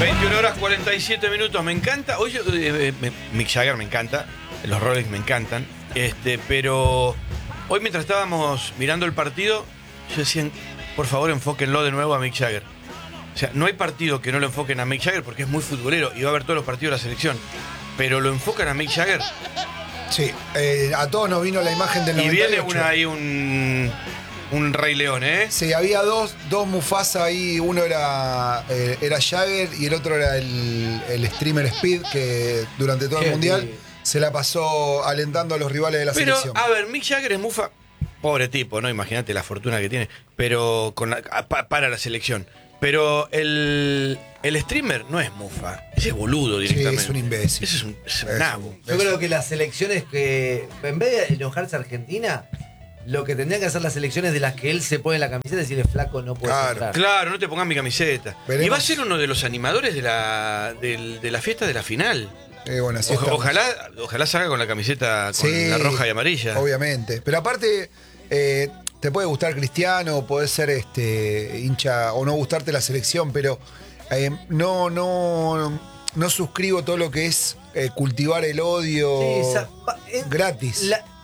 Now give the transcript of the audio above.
21 horas 47 minutos, me encanta. Hoy Mick Jagger me encanta, los Rolex me encantan, pero hoy mientras estábamos mirando el partido, yo decía, por favor enfóquenlo de nuevo a Mick Jagger. O sea, no hay partido que no lo enfoquen a Mick Jagger porque es muy futbolero y va a ver todos los partidos de la selección. Pero lo enfocan a Mick Jagger. Sí, a todos nos vino la imagen del 98. Y viene un Rey León, ¿eh? Sí, había dos Mufasa ahí. Uno era Jagger y el otro era el streamer Speed, que durante todo el mundial se la pasó alentando a los rivales de la selección. Pero, a ver, Mick Jagger es mufa. Pobre tipo, ¿no? Imagínate la fortuna que tiene. Pero para la selección. Pero el streamer no es mufa. Ese es boludo directamente. Sí, es un imbécil. Ese es un nabo. Yo creo que las selecciones que, en vez de enojarse a Argentina, lo que tendrían que hacer las selecciones de las que él se pone la camiseta es decirle, flaco, no puedes entrar. Claro, no te pongas mi camiseta. Veremos. Y va a ser uno de los animadores de la fiesta de la final. Bueno, así Ojalá salga con la camiseta con la roja y amarilla. Obviamente. Pero aparte, te puede gustar Cristiano, puede ser hincha o no gustarte la selección, pero no suscribo todo lo que es cultivar el odio gratis.